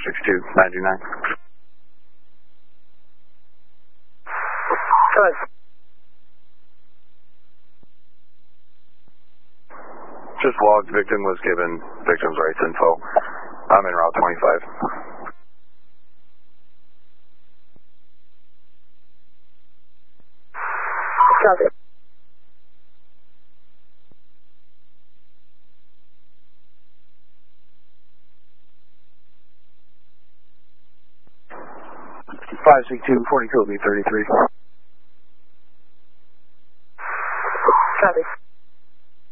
562-929. Good. Just logged, victim was given victim's rights info. I'm in route 25. Copy. Five 62 40 Kobe 33.